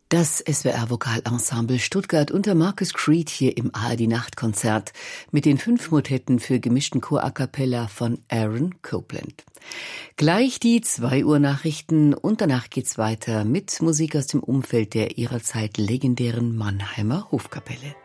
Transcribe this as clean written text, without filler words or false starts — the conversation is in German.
Das SWR-Vokalensemble Stuttgart unter Marcus Creed hier im ARD-Nachtkonzert mit den 5 Motetten für gemischten Chor a cappella von Aaron Copland. Gleich die 2 Uhr Nachrichten und danach geht's weiter mit Musik aus dem Umfeld der ihrer Zeit legendären Mannheimer Hofkapelle.